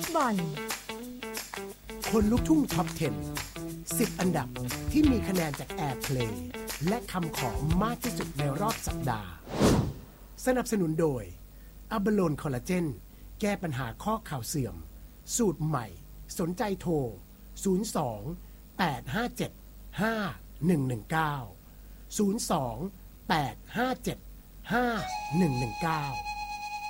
ตบอลคนลุกทุ่งท็อป 10 10 อันดับที่มีคะแนนจาก Airplay และคำขอมากที่สุดในรอบสัปดาห์สนับสนุนโดยอะบาโลนคอลลาเจนแก้ปัญหาข้อเข่าเสื่อมสูตรใหม่สนใจโทร02 857 5119 02 857 5119